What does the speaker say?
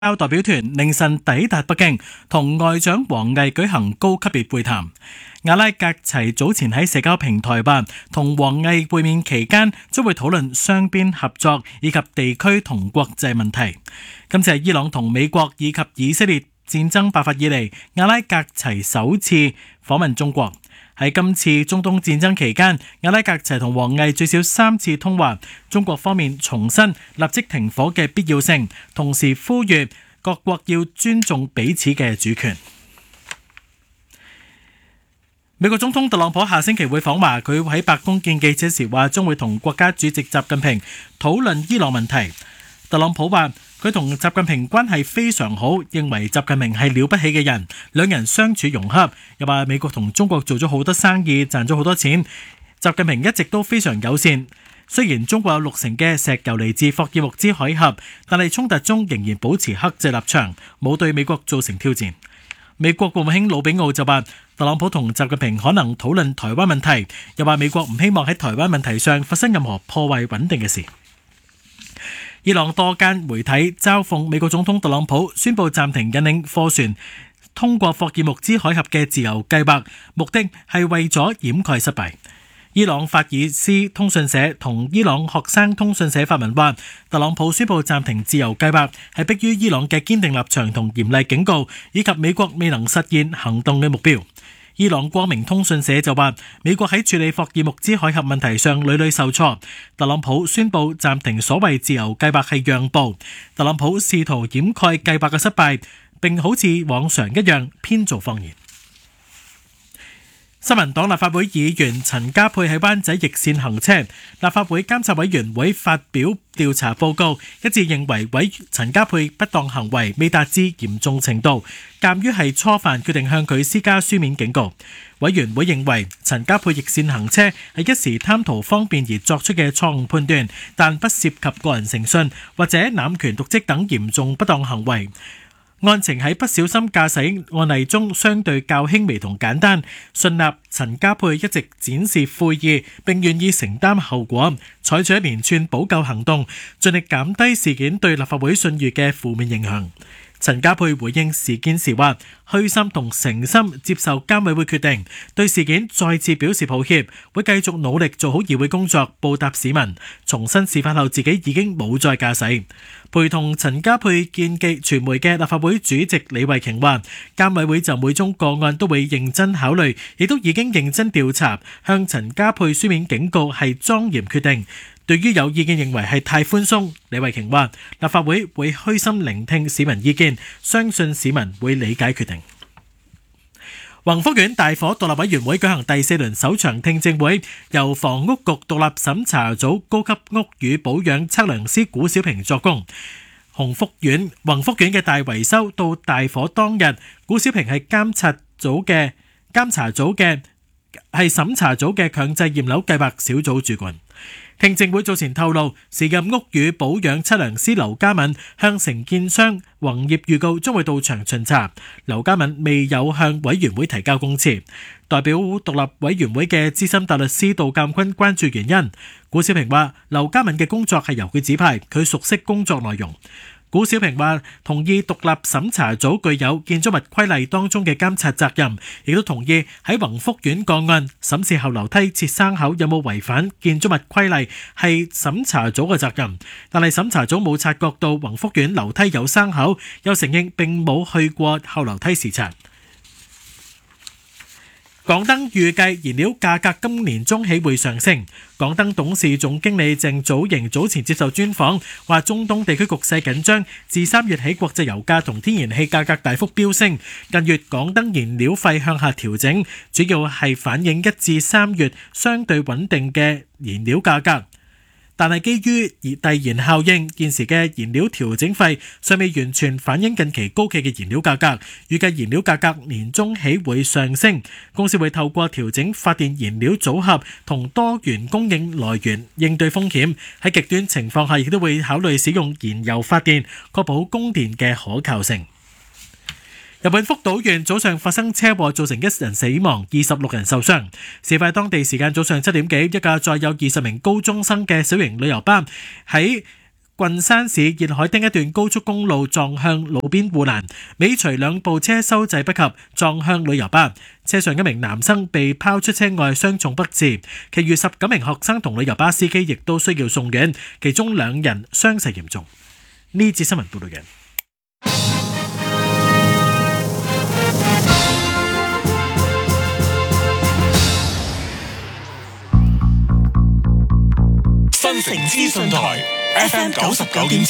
交代表團凌晨抵達北京，同外長王毅舉行高級別會談。阿拉格齊早前喺社交平台話，同王毅會面期間將會討論雙邊合作以及地區同國際問題。今次係伊朗同美國以及以色列戰爭爆發以嚟，阿拉格齊首次訪問中國。喺今次中東戰爭期間，阿拉格齊同王毅最少3次通話，中國方面重申立即停火嘅必要性，同時呼籲各國要尊重彼此嘅主權。美國總統特朗普下星期會訪華，佢喺白宮見記者時話將會同國家主席習近平討論伊朗問題。特朗普話佢同習近平關係非常好，認為習近平係了不起嘅人，兩人相處融洽。又話美國同中國做咗好多生意，賺咗好多錢，習近平一直都非常友善。雖然中國有60%嘅石油嚟自霍爾木茲海峽，但係衝突中仍然保持克制立場，冇對美國造成挑戰。美國國務卿魯比奧就話特朗普同習近平可能討論台灣問題，又話美國唔希望喺台灣問題上發生任何破壞穩定嘅事。伊朗多間媒體嘲諷美國總統特朗普宣布暫停引領貨船通過霍爾木茲海峽嘅自由計劃，目的係為咗掩蓋失敗。伊朗法爾斯通訊社同伊朗學生通訊社發文話，特朗普宣布暫停自由計劃係迫於伊朗嘅堅定立場同嚴厲警告，以及美國未能實現行動嘅目標。伊朗光明通訊社就話，美國喺處理霍爾木茲海峽問題上屢屢受挫，特朗普宣布暫停所謂自由計劃係讓步，特朗普試圖掩蓋計劃嘅失敗，並好似往常一樣編造謊言。新民黨立法會議員陳家珮喺灣仔逆線行車，立法會監察委員會發表調查報告，一致認為陳家珮不當行為未達至嚴重程度，鑑於係初犯，決定向佢施加書面警告。委員會認為陳家珮逆線行車係一時貪圖方便而作出嘅錯誤判斷，但不涉及個人誠信或者濫權瀆職等嚴重不當行為。案情喺不小心駕駛案例中相對較輕微同簡單，信納陳家珮一直展示悔意並願意承擔後果，採取一連串補救行動，盡力減低事件對立法會信譽嘅負面影響。陳家珮回應事件時話，虛心同誠心接受監委會決定，對事件再次表示抱歉，會繼續努力做好議會工作，報答市民。重申事發後自己已經冇再駕駛。陪同陳家珮見記傳媒嘅立法會主席李慧瓊話，監委會就每宗個案都會認真考慮，亦都已經認真調查，向陳家珮書面警告係莊嚴決定。對於有意見認為係太寬鬆，李慧瓊話立法會會虛心聆聽市民意見，相信市民會理解決定。宏福苑大火獨立委員會舉行第4輪首場聽證會，由房屋局獨立審查組高級屋宇保養測量師古小平作供。宏福苑嘅大維修到大火當日，古小平係審查組嘅強制驗樓計劃小組主管。聽證會早前透露，時任屋宇保養測量師劉家敏向承建商宏業預告將會到場巡查。劉家敏未有向委員會提交供詞。代表獨立委員會嘅資深大律師杜鑑坤關注原因。古小平話，劉家敏嘅工作係由佢指派，佢熟悉工作內容。古小平話同意獨立審查組具有建築物規例當中嘅監察責任，亦都同意喺宏福苑個案審視後樓梯設生口有冇違反建築物規例係審查組嘅責任，但係審查組冇察覺到宏福苑樓梯有生口，又承認並冇去過後樓梯視察。港燈預計燃料價格今年中起會上升。港燈董事總經理鄭祖瑩早前接受專訪，話中東地區局勢緊張，自3月起國際油價同天然氣價格大幅飆升。近月港燈燃料費向下調整，主要係反映1至3月相對穩定嘅燃料價格。但係基於遞延效應，現時嘅燃料調整費尚未完全反映近期高企嘅燃料價格，預計燃料價格年中起會上升。公司會透過調整發電燃料組合同多元供應來源應對風險，喺極端情況下亦都會考慮使用燃油發電，確保供電嘅可靠性。日本福島縣早上發生車禍，造成1人死亡，26人受傷。事發當地時間早上7點幾，一架載有20名高中生嘅小型旅遊巴喺郡山市燕海丁一段高速公路撞向路邊護欄，尾隨兩部車收掣不及，撞向旅遊巴。車上一名男生被拋出車外，傷重不治，其餘19名學生同旅遊巴司機亦都需要送院，其中2人傷勢嚴重。呢節新聞報道嘅。 新城資訊台 FM 99.7